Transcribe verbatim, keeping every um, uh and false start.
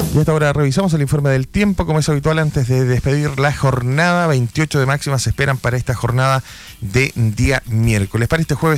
Y hasta ahora revisamos el informe del tiempo, como es habitual antes de despedir la jornada. veintiocho de máxima se esperan para esta jornada de día miércoles. Para este jueves